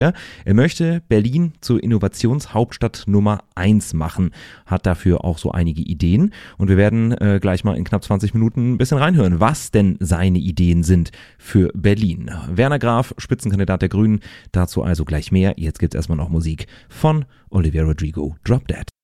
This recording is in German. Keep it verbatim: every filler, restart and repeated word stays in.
Er möchte Berlin zur Innovationshauptstadt Nummer eins machen, hat dafür auch so einige Ideen und wir werden äh, gleich mal in knapp zwanzig Minuten ein bisschen reinhören, was denn seine Ideen sind für Berlin. Werner Graf, Spitzenkandidat der Grünen, dazu also gleich mehr. Jetzt gibt's erstmal noch Musik von Olivia Rodrigo, Drop Dead.